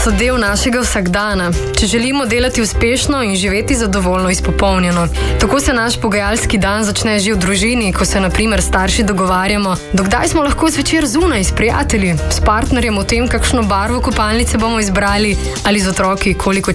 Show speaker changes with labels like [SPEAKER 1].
[SPEAKER 1] so del našega vsakdana. Če želimo delati uspešno in živeti zadovoljno izpopolnjeno. Tako se naš pogajalski dan začne že v družini, ko se na primer starši dogovarjamo, dokdaj smo lahko zvečer zunaj s prijatelji, s partnerjem o tem, kakšno barvo kopalnice bomo izbrali ali z otroki, koliko